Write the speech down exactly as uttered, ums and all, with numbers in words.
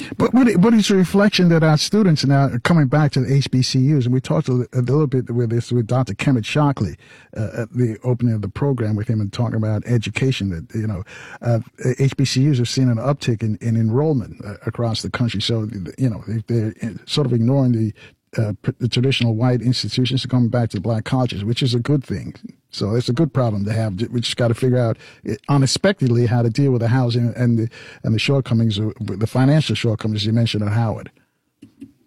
But what, what is the reflection that our students now are coming back to the H B C Us? And we talked a, a little bit with this with Doctor Kemet Shockley uh, at the opening of the program with him and talking about education. That you know, uh, H B C Us have seen an uptick in, in enrollment uh, across the country. So you know they're sort of ignoring the, uh, the traditional white institutions and coming back to the black colleges, which is a good thing. So it's a good problem to have. We just got to figure out unexpectedly how to deal with the housing and the and the shortcomings, the financial shortcomings you mentioned at Howard.